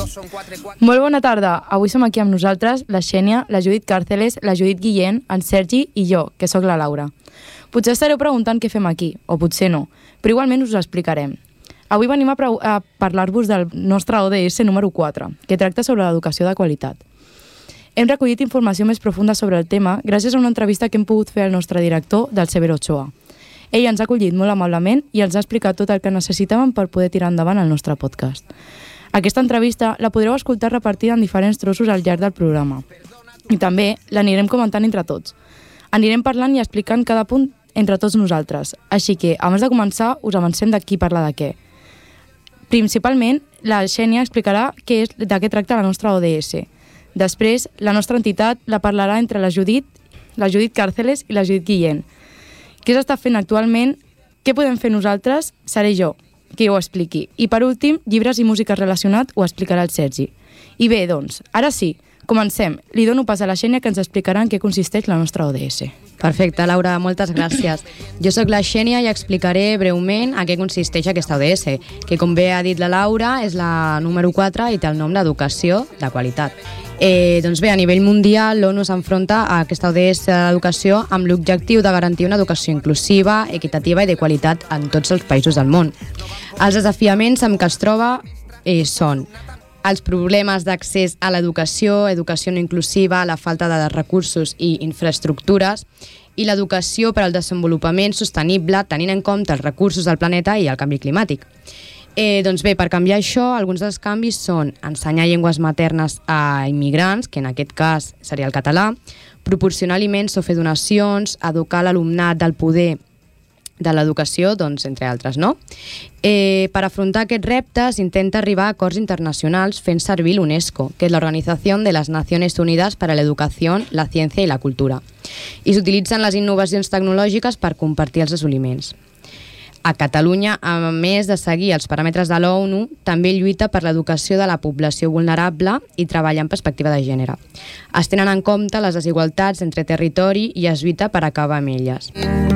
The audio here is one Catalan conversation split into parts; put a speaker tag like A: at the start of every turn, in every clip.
A: Molt bona tarda. Avui som aquí amb nosaltres la Xènia, la Judit Càrceles, la Judit Guillén, en Sergi i jo, que sóc la Laura. Potser estareu preguntant què fem aquí, o potser no, però igualment us ho explicarem. Avui venim a parlar-vos del nostre ODS número 4, que tracta sobre l'educació de qualitat. Hem recollit informació més profunda sobre el tema gràcies a una entrevista que hem pogut fer al nostre director, del Severo Ochoa. Ell ens ha acollit molt amablement i ens ha explicat tot el que necessitàvem per poder tirar endavant el nostre podcast. Aquesta entrevista la podreu escoltar repartida en diferents trossos al llarg del programa. I també l'anirem comentant entre tots. Anirem parlant i explicant cada punt entre tots nosaltres. Així que, abans de començar, us avancem de qui parla de què. Principalment, la Xènia explicarà de què tracta la nostra ODS. Després, la nostra entitat la parlarà entre la Judit Càrceles i la Judit Guillén. Què s'està fent actualment? Què podem fer nosaltres? Seré jo, que ho expliqui. I per últim, llibres i música relacionat ho explicarà el Sergi. I bé, doncs, ara sí, comencem. Li dono pas a la Xènia que ens explicarà en què consisteix la nostra ODS.
B: Perfecte, Laura, moltes gràcies. Jo sóc la Xènia i explicaré breument a què consisteix aquesta ODS, que com bé ha dit la Laura és la número 4 i té el nom d'Educació de Qualitat. Doncs bé, a nivell mundial l'ONU s'enfronta a aquesta ODS d'educació amb l'objectiu de garantir una educació inclusiva, equitativa i de qualitat en tots els països del món. Els desafiaments amb què es troba són els problemes d'accés a l'educació, educació no inclusiva, la falta de recursos i infraestructures i l'educació per al desenvolupament sostenible tenint en compte els recursos del planeta i el canvi climàtic. Doncs bé, per canviar això, alguns dels canvis són ensenyar llengües maternes a immigrants, que en aquest cas seria el català, proporcionar aliments o fer donacions, educar l'alumnat del poder de l'educació, doncs, entre altres, no? Per afrontar aquests reptes intenta arribar a acords internacionals fent servir l'UNESCO, que és l'Organització de les Nacions Unides per a l'Educació, la Ciència i la Cultura. I s'utilitzen les innovacions tecnològiques per compartir els assoliments. A Catalunya, a més de seguir els paràmetres de l'ONU, també lluita per l'educació de la població vulnerable i treballa en perspectiva de gènere. Es tenen en compte les desigualtats entre territori i es lluita per acabar amb elles.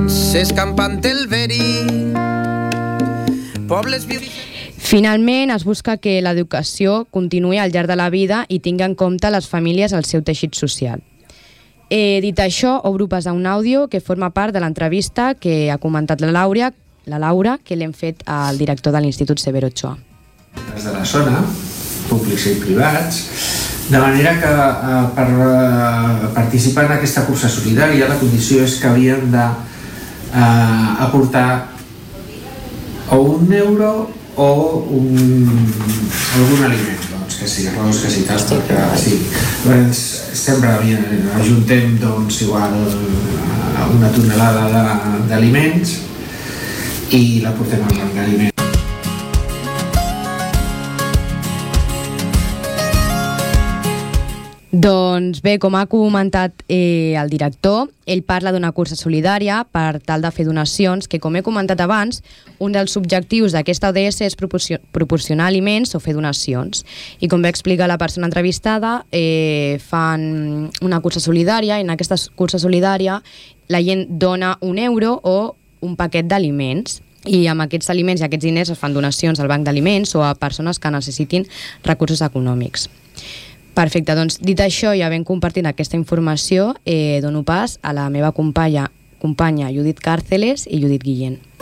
B: Finalment, es busca que l'educació continuï al llarg de la vida i tingui en compte les famílies al seu teixit social. Dit això, obro pas a un àudio que forma part de l'entrevista que ha comentat la Laura, que l'hem fet al director de l'Institut Severo Ochoa.
C: De la zona, públics i privats, de manera que per participar en aquesta cursa solidària la condició és que havien d'aportar o €1 o algun aliment, doncs, que sigui arròs, que sigui tal, perquè sí. Llavors, sempre ajuntem doncs, igual una tonelada d'aliments i la portem al banc d'aliments.
B: Doncs bé, com ha comentat el director, ell parla d'una cursa solidària per tal de fer donacions, que com he comentat abans, un dels objectius d'aquesta ODS és proporcionar aliments o fer donacions. I com va explicar la persona entrevistada, fan una cursa solidària i en aquesta cursa solidària la gent dona €1 o un paquet d'aliments i amb aquests aliments i aquests diners es fan donacions al banc d'aliments o a persones que necessitin recursos econòmics. Perfecte, doncs dit això i havent compartit aquesta informació, dono pas a la meva companya Judit Càrceles i Judit Guillén.